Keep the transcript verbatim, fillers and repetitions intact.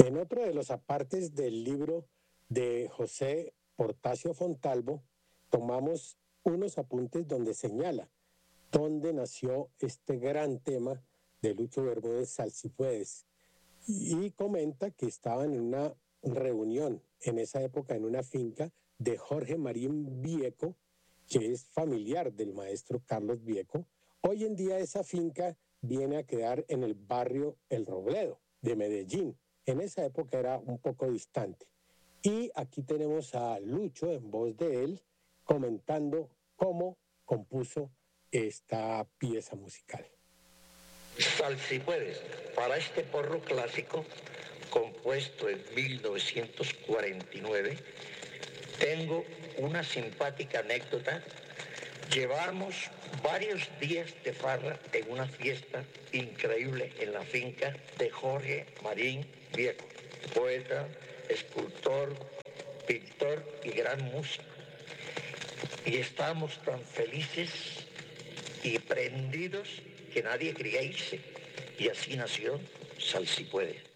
En otro de los apartes del libro de José Portasio Fontalvo, tomamos unos apuntes donde señala dónde nació este gran tema de Lucho Bermúdez, Sal si puedes, y comenta que estaban en una reunión en esa época en una finca de Jorge Marín Vieco, que es familiar del maestro Carlos Vieco. Hoy en día esa finca viene a quedar en el barrio El Robledo de Medellín. En esa época era un poco distante. Y aquí tenemos a Lucho en voz de él comentando cómo compuso esta pieza musical. Sal si puedes, para este porro clásico, compuesto en mil novecientos cuarenta y nueve, tengo una simpática anécdota. Llevamos varios días de farra en una fiesta increíble en la finca de Jorge Marín Vieco, poeta, escultor, pintor y gran músico. Y estábamos tan felices y prendidos que nadie quería irse. Y así nació Sal si puede.